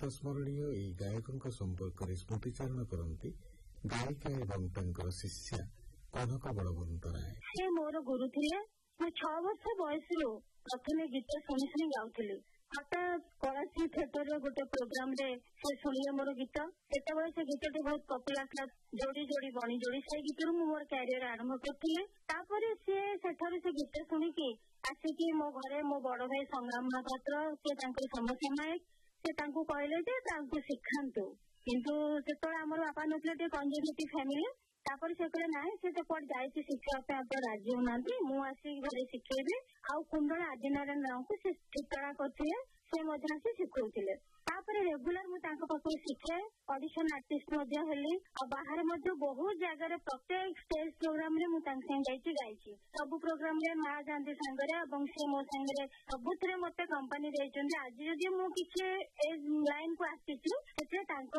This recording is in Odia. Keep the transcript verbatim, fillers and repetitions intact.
ଚିରସ୍ମରଣୀୟ ଏହି ଗାୟକଙ୍କ ସମ୍ପର୍କରେ ସ୍ମୃତିଚାରଣ କରନ୍ତି ଗାୟିକା ଏବଂ ତାଙ୍କର ଶିଷ୍ୟା କନକ ବଳବନ୍ତ ରାୟ। ସେ ମୋର ଗୁରୁ ଥିଲେ। ମୁଁ ଛଅ ବର୍ଷ ବୟସରୁ ପ୍ରଥମେ ଗୀତ ଶୁଣି ଶୁଣି ଗାଉଥିଲି। ହଠାତ୍ କଳାଶ୍ରୀ ଥିଏଟର ଗୋଟେ ପ୍ରୋଗ୍ରାମ ରେ ସେ ଶୁଣିଲେ ମୋର ଗୀତ। ସେତେବେଳେ ସେ ଗୀତଟି ବହୁତ ପପୁଲାର ଥିଲା, ଯୋଡି ଯୋଡି ବଣି ଯୋଡି। ସେଇ ଗୀତରୁ ମୁଁ ମୋର କ୍ୟାରିୟର ଆରମ୍ଭ କରିଥିଲି। ତାପରେ ସିଏ ସେଠାରୁ ସେ ଗୀତ ଶୁଣିକି ଆସିକି ମୋ ଘରେ ମୋ ବଡ ଭାଇ ସଂଗ୍ରାମ ମହାପାତ୍ର, ସେ ତାଙ୍କର ସମସାମୟିକ, ସେ ତାଙ୍କୁ କହିଲେ ଯେ ତାଙ୍କୁ ଶିଖାନ୍ତୁ। କିନ୍ତୁ ସେତେବେଳେ ଆମର ବାପା ନଥିଲେ, ଟିକେ କଞ୍ଜରଭେଟିଭ ଫ୍ୟାମିଲି। ତାପରେ ସେ କହିଲେ ନାଇଁ, ସେ ତ କୁଆଡେ ଯାଇଛି ଶିଖିବା ପାଇଁ, ଆପଣ ରାଜି ହଉନାହାନ୍ତି, ମୁଁ ଆସିକି ଘରେ ଶିଖେଇବି। ଆଉ କୁଣ୍ଡଳ ଆଦିନାରାୟଣ ରାଓଙ୍କୁ ସେ ଠିକଣା କରିଥିଲେ, ସେ ମଧ୍ୟ ଆସି ଶିଖଉଥିଲେ। ତାପରେ ରେଗୁଲାର ମୁଁ ତାଙ୍କ ପାଖରୁ ଶିଖେ, ଅଡିସନ ଆର୍ଟିଷ୍ଟ ମଧ୍ୟ ହେଲି। ଆଉ ବାହାରେ ମଧ୍ୟ ବହୁତ ଜାଗାରେ ପ୍ରତ୍ୟେକ ଷ୍ଟେଜ ପ୍ରୋଗ୍ରାମ ରେ ମୁଁ ତାଙ୍କ ସାଙ୍ଗେ ଯାଇକି ଗାଇଛି। ସବୁ ପ୍ରୋଗ୍ରାମ ରେ ମା ଯାଆନ୍ତି ସାଙ୍ଗରେ ଏବଂ ସେ ମୋ ସାଙ୍ଗରେ ସବୁଥିରେ ମତେ କମ୍ପାନୀ ଦେଇଛନ୍ତି। ଆଜି ଯଦି ମୁଁ କିଛି ଏ ଲାଇନ କୁ ଆସିଛି, ସେଥିରେ ତାଙ୍କ